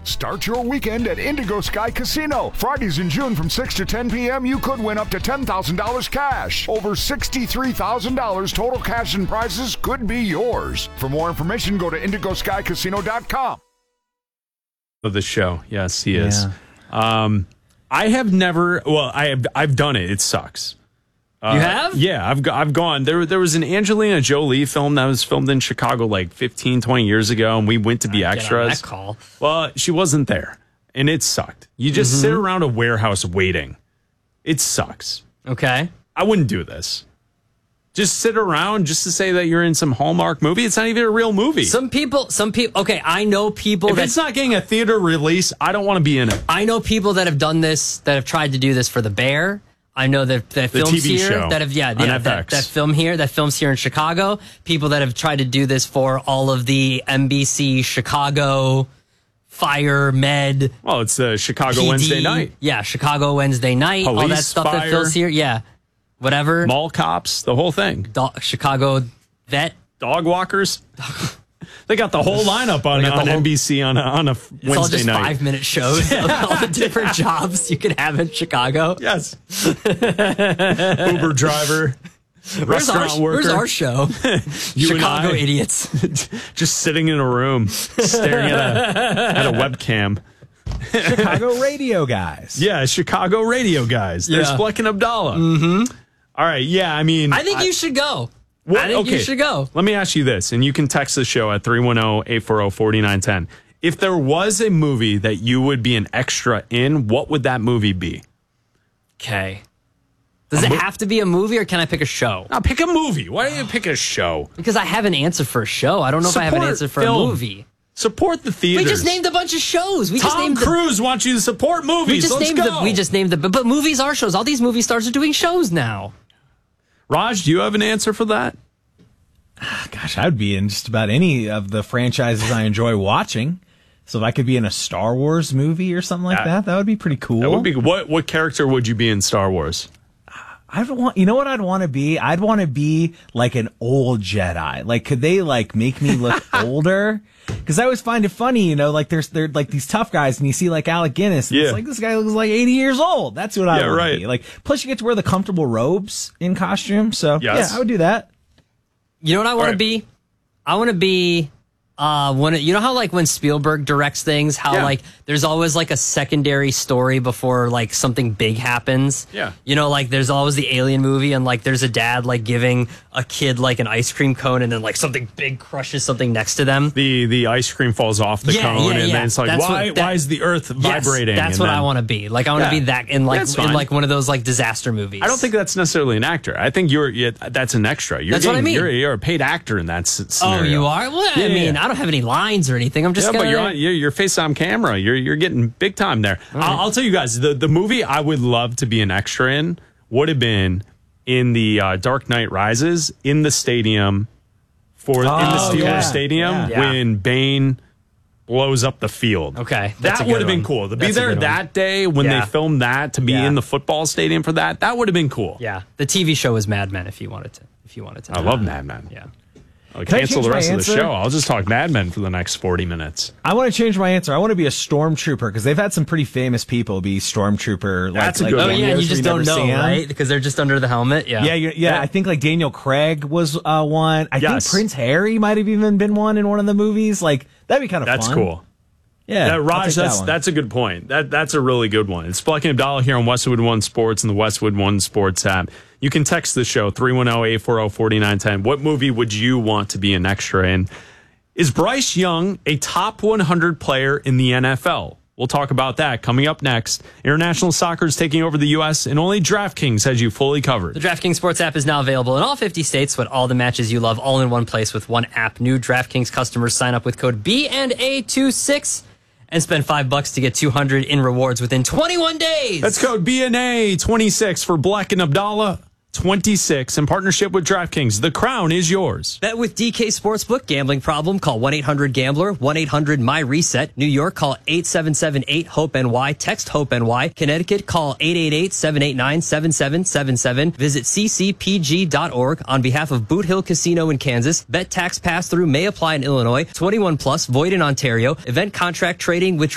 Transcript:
Start your weekend at Indigo Sky Casino. Fridays in June from 6 to 10 p.m., you could win up to $10,000 cash. Over $63,000 total cash and prizes could be yours. For more information, go to indigoskycasino.com. Of the show. Yes, he is. I have never, I've done it. It sucks. You have? Yeah, I've gone. There was an Angelina Jolie film that was filmed in Chicago like 15, 20 years ago, and we went to be extras. That call. Well, she wasn't there, and it sucked. You just sit around a warehouse waiting. It sucks. Okay. I wouldn't do this. Just sit around just to say that you're in some Hallmark movie. It's not even a real movie. Some people, okay, I know people if that... it's not getting a theater release, I don't want to be in it. I know people that have done this, that have tried to do this for The Bear. I know that films TV here show that have on FX. that films here in Chicago. People that have tried to do this for all of the NBC Chicago Fire Med. Well, it's Chicago PD, Wednesday night. Yeah, Chicago Wednesday night. Police, all that stuff fire, that films here. Yeah, whatever. Mall cops, the whole thing. Chicago vet. Dog walkers. They got the whole lineup on NBC on a Wednesday night. It's all just 5-minute shows of all the different jobs you can have in Chicago. Yes. Uber driver, restaurant worker. Where's our show? Chicago idiots. Just sitting in a room, staring at a webcam. Chicago radio guys. Yeah, Chicago radio guys. There's Fleck and Abdallah. Mm-hmm. All right, yeah, I mean... I think you should go. I think you should go. Let me ask you this, and you can text the show at 310-840-4910. If there was a movie that you would be an extra in, what would that movie be? Okay. Does it have to be a movie, or can I pick a show? No, pick a movie. Why don't you pick a show? Because I have an answer for a show. I don't know if I have an answer for a movie. Support the theaters. We just named a bunch of shows. Tom Cruise wants you to support movies. But movies are shows. All these movie stars are doing shows now. Raj, do you have an answer for that? Gosh, I would be in just about any of the franchises I enjoy watching. So if I could be in a Star Wars movie or something like that would be pretty cool. That would be. What character would you be in Star Wars? You know what I'd want to be? I'd want to be like an old Jedi. Like, could they like make me look older? Because I always find it funny, like they're like these tough guys, and you see like Alec Guinness, and it's like this guy looks like 80 years old. That's what I want to be. Like, plus you get to wear the comfortable robes in costume. So yeah, I would do that. You know what I want to be? I want to be you know how like when Spielberg directs things, how like there's always like a secondary story before like something big happens. Yeah. Like there's always the Alien movie, and like there's a dad like giving a kid like an ice cream cone, and then like something big crushes something next to them. The ice cream falls off the cone, and then it's like, why is the earth vibrating? That's what I want to be. Like I want to be that in like one of those like disaster movies. I don't think that's necessarily an actor. I think that's an extra. That's what I mean. You're a paid actor in that scenario. Oh, you are? Well, I mean, I don't have any lines or anything. I'm just but you're face on camera. You're getting big time there. Right. I'll tell you guys, the movie I would love to be an extra in would have been in the Dark Knight Rises in the stadium in the Steelers Stadium when Bane blows up the field. Okay, that would have been cool to be there that day when they filmed that, to be in the football stadium for that. That would have been cool. Yeah, the TV show is Mad Men. If you wanted to, I love Mad Men. Yeah. I'll cancel the rest of the show. I'll just talk Mad Men for the next 40 minutes. I want to change my answer. I want to be a stormtrooper, because they've had some pretty famous people be stormtrooper. That's a good one. Oh, yeah, you just don't know, right? Because they're just under the helmet. Yeah. I think like Daniel Craig was one. I think Prince Harry might have even been one in one of the movies. Like, that'd be kind of fun. That's cool. Yeah, Raj, that's a good point. That's a really good one. It's Fleck and Abdallah here on Westwood One Sports and the Westwood One Sports app. You can text the show, 310-840-4910. What movie would you want to be an extra in? Is Bryce Young a top 100 player in the NFL? We'll talk about that coming up next. International soccer is taking over the U.S., and only DraftKings has you fully covered. The DraftKings Sports app is now available in all 50 states with all the matches you love all in one place with one app. New DraftKings customers sign up with code BNA26 and spend $5 to get $200 in rewards within 21 days. That's code BNA26 for Black and Abdallah. 26 in partnership with DraftKings. The crown is yours. Bet with DK Sportsbook. Gambling problem? Call 1-800-GAMBLER. 1-800-MY-RESET. New York, call 877-8-HOPE-NY. Text HOPE-NY. Connecticut, call 888-789-7777. Visit ccpg.org. On behalf of Boot Hill Casino in Kansas, bet tax pass-through may apply in Illinois. 21 plus, void in Ontario. Event contract trading with